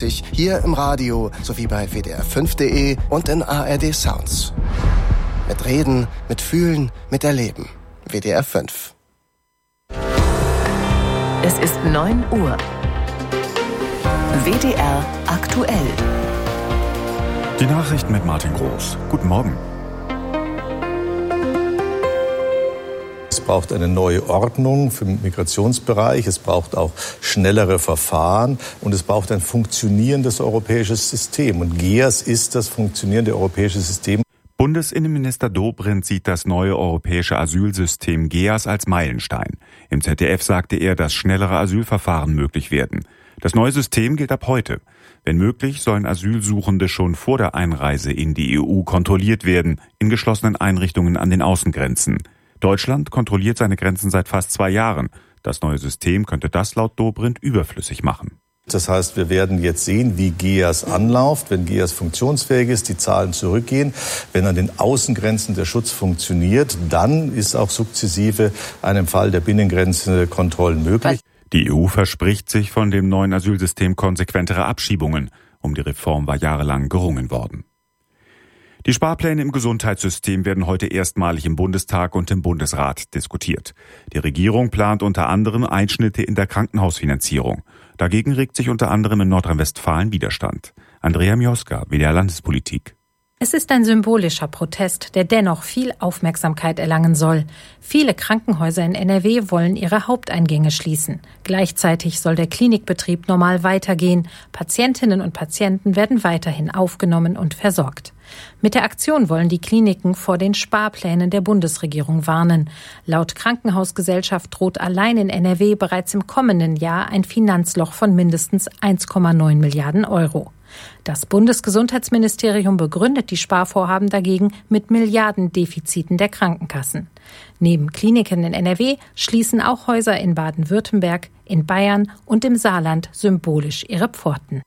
richtig, hier im Radio sowie bei wdr5.de und in ARD Sounds. Mit Reden, mit Fühlen, mit Erleben. WDR 5. Es ist 9 Uhr. WDR aktuell. Die Nachrichten mit Martin Groß. Guten Morgen. Es braucht eine neue Ordnung für den Migrationsbereich, es braucht auch schnellere Verfahren und es braucht ein funktionierendes europäisches System. Und GEAS ist das funktionierende europäische System. Bundesinnenminister Dobrindt sieht das neue europäische Asylsystem GEAS als Meilenstein. Im ZDF sagte er, dass schnellere Asylverfahren möglich werden. Das neue System gilt ab heute. Wenn möglich, sollen Asylsuchende schon vor der Einreise in die EU kontrolliert werden, in geschlossenen Einrichtungen an den Außengrenzen. Deutschland kontrolliert seine Grenzen seit fast 2 Jahren. Das neue System könnte das laut Dobrindt überflüssig machen. Das heißt, wir werden jetzt sehen, wie GEAS anläuft, wenn GEAS funktionsfähig ist, die Zahlen zurückgehen. Wenn an den Außengrenzen der Schutz funktioniert, dann ist auch sukzessive einem Fall der Binnengrenze Kontrollen möglich. Die EU verspricht sich von dem neuen Asylsystem konsequentere Abschiebungen. Um die Reform war jahrelang gerungen worden. Die Sparpläne im Gesundheitssystem werden heute erstmalig im Bundestag und im Bundesrat diskutiert. Die Regierung plant unter anderem Einschnitte in der Krankenhausfinanzierung. Dagegen regt sich unter anderem in Nordrhein-Westfalen Widerstand. Andrea Mioska, WDR Landespolitik. Es ist ein symbolischer Protest, der dennoch viel Aufmerksamkeit erlangen soll. Viele Krankenhäuser in NRW wollen ihre Haupteingänge schließen. Gleichzeitig soll der Klinikbetrieb normal weitergehen. Patientinnen und Patienten werden weiterhin aufgenommen und versorgt. Mit der Aktion wollen die Kliniken vor den Sparplänen der Bundesregierung warnen. Laut Krankenhausgesellschaft droht allein in NRW bereits im kommenden Jahr ein Finanzloch von mindestens 1,9 Milliarden Euro. Das Bundesgesundheitsministerium begründet die Sparvorhaben dagegen mit Milliardendefiziten der Krankenkassen. Neben Kliniken in NRW schließen auch Häuser in Baden-Württemberg, in Bayern und im Saarland symbolisch ihre Pforten.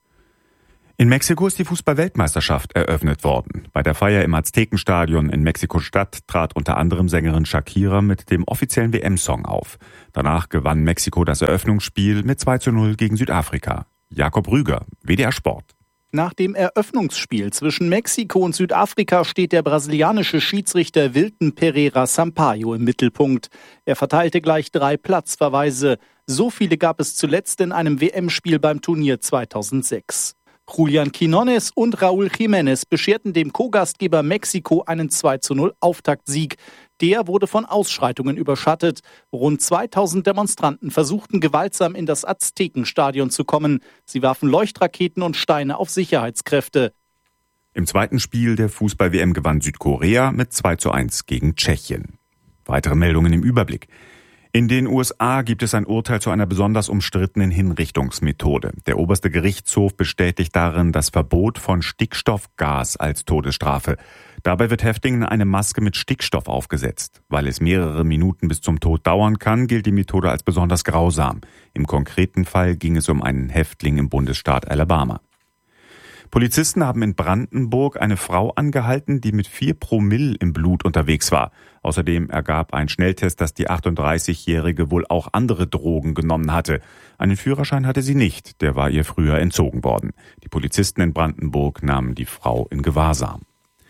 In Mexiko ist die Fußball-Weltmeisterschaft eröffnet worden. Bei der Feier im Aztekenstadion in Mexiko-Stadt trat unter anderem Sängerin Shakira mit dem offiziellen WM-Song auf. Danach gewann Mexiko das Eröffnungsspiel mit 2:0 gegen Südafrika. Jakob Rüger, WDR Sport. Nach dem Eröffnungsspiel zwischen Mexiko und Südafrika steht der brasilianische Schiedsrichter Wilton Pereira Sampaio im Mittelpunkt. Er verteilte gleich 3 Platzverweise. So viele gab es zuletzt in einem WM-Spiel beim Turnier 2006. Julian Quinones und Raúl Jiménez bescherten dem Co-Gastgeber Mexiko einen 2:0 Auftaktsieg. Der wurde von Ausschreitungen überschattet. Rund 2000 Demonstranten versuchten gewaltsam in das Aztekenstadion zu kommen. Sie warfen Leuchtraketen und Steine auf Sicherheitskräfte. Im zweiten Spiel der Fußball-WM gewann Südkorea mit 2:1 gegen Tschechien. Weitere Meldungen im Überblick. In den USA gibt es ein Urteil zu einer besonders umstrittenen Hinrichtungsmethode. Der oberste Gerichtshof bestätigt darin das Verbot von Stickstoffgas als Todesstrafe. Dabei wird Häftlingen eine Maske mit Stickstoff aufgesetzt. Weil es mehrere Minuten bis zum Tod dauern kann, gilt die Methode als besonders grausam. Im konkreten Fall ging es um einen Häftling im Bundesstaat Alabama. Polizisten haben in Brandenburg eine Frau angehalten, die mit 4 Promille im Blut unterwegs war. Außerdem ergab ein Schnelltest, dass die 38-Jährige wohl auch andere Drogen genommen hatte. Einen Führerschein hatte sie nicht, der war ihr früher entzogen worden. Die Polizisten in Brandenburg nahmen die Frau in Gewahrsam.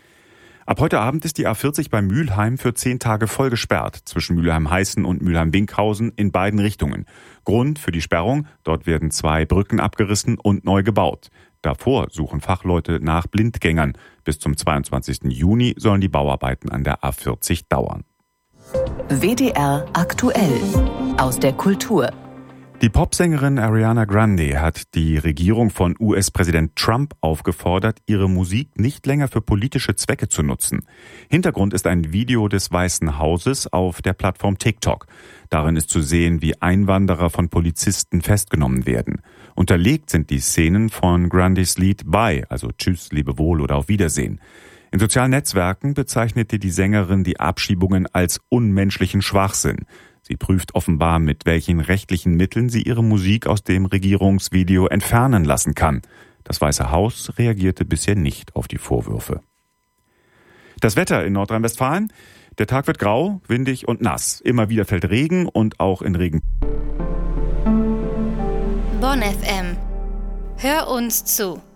Ab heute Abend ist die A40 bei Mülheim für 10 Tage voll gesperrt, zwischen Mülheim-Heißen und Mülheim-Winkhausen in beiden Richtungen. Grund für die Sperrung, dort werden 2 Brücken abgerissen und neu gebaut. Davor suchen Fachleute nach Blindgängern. Bis zum 22. Juni sollen die Bauarbeiten an der A40 dauern. WDR aktuell aus der Kultur. Die Popsängerin Ariana Grande hat die Regierung von US-Präsident Trump aufgefordert, ihre Musik nicht länger für politische Zwecke zu nutzen. Hintergrund ist ein Video des Weißen Hauses auf der Plattform TikTok. Darin ist zu sehen, wie Einwanderer von Polizisten festgenommen werden. Unterlegt sind die Szenen von Grandes Lied Bye, also Tschüss, Lebewohl oder Auf Wiedersehen. In sozialen Netzwerken bezeichnete die Sängerin die Abschiebungen als unmenschlichen Schwachsinn. Sie prüft offenbar, mit welchen rechtlichen Mitteln sie ihre Musik aus dem Regierungsvideo entfernen lassen kann. Das Weiße Haus reagierte bisher nicht auf die Vorwürfe. Das Wetter in Nordrhein-Westfalen: Der Tag wird grau, windig und nass. Immer wieder fällt Regen und auch in Regen. Bonn FM. Hör uns zu.